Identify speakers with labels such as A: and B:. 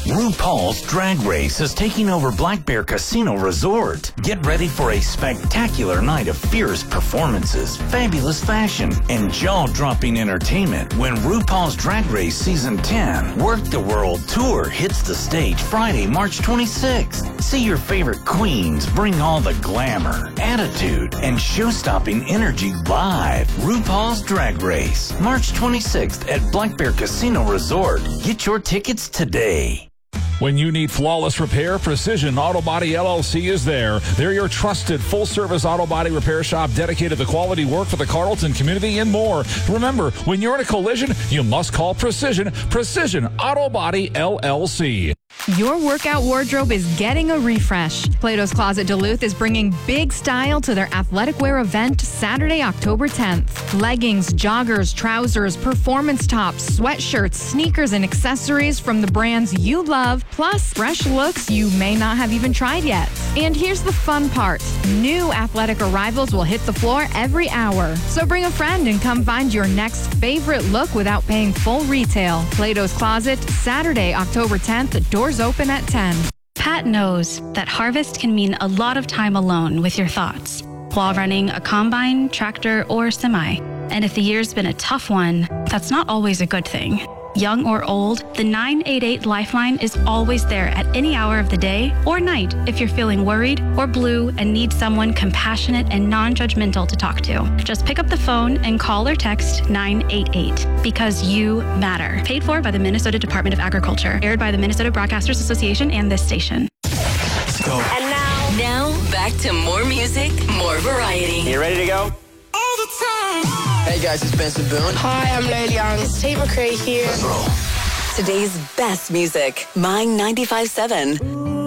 A: RuPaul's Drag Race is taking over Black Bear Casino Resort. Get ready for a spectacular night of fierce performances, fabulous fashion, and jaw-dropping entertainment when RuPaul's Drag Race Season 10 Work the World Tour hits the stage Friday, March 26th. See your favorite queens bring all the glamour, attitude, and show-stopping energy live. RuPaul's Drag Race, March 26th at Black Bear Casino Resort. Get your tickets today.
B: When you need flawless repair, Precision Auto Body LLC is there. They're your trusted full-service auto body repair shop dedicated to quality work for the Carlton community and more. Remember, when you're in a collision, you must call Precision Auto Body LLC.
C: Your workout wardrobe is getting a refresh. Plato's Closet Duluth is bringing big style to their athletic wear event Saturday, October 10th. Leggings, joggers, trousers, performance tops, sweatshirts, sneakers, and accessories from the brands you love, plus fresh looks you may not have even tried yet. And here's the fun part. New athletic arrivals will hit the floor every hour. So bring a friend and come find your next favorite look without paying full retail. Plato's Closet, Saturday, October 10th. Doors open at 10.
D: Pat knows that harvest can mean a lot of time alone with your thoughts while running a combine, tractor, or semi. And if the year's been a tough one, that's not always a good thing. Young or old, the 988 Lifeline is always there at any hour of the day or night if you're feeling worried or blue and need someone compassionate and non-judgmental to talk to. Just pick up the phone and call or text 988 because you matter. Paid for by the Minnesota Department of Agriculture. Aired by the Minnesota Broadcasters Association and this station.
E: Let's go.
F: And now back to more music, more variety.
E: You ready to go?
F: All the time.
E: Hey guys, it's Benson Boone.
G: Hi, I'm Lil Young. It's Tate McRae here.
E: Let's roll.
F: Today's best music, My 95.7.